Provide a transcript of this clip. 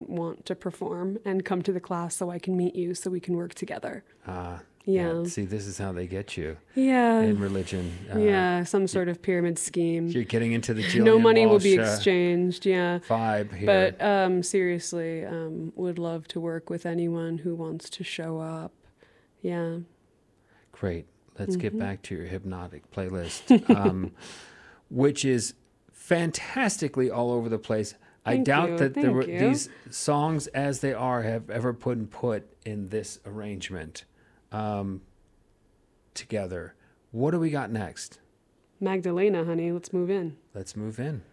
want to perform and come to the class so I can meet you so we can work together. Yeah. See, this is how they get you Yeah. in religion. Yeah, some sort of pyramid scheme. You're getting into the Jillian No money will Walsh, be exchanged. Yeah. vibe here. But seriously, would love to work with anyone who wants to show up. Yeah. Great. Let's get back to your hypnotic playlist, which is fantastically all over the place. I doubt that these songs as they are have ever been put in this arrangement together. What do we got next? Magdalena, honey. Let's move in. Let's move in.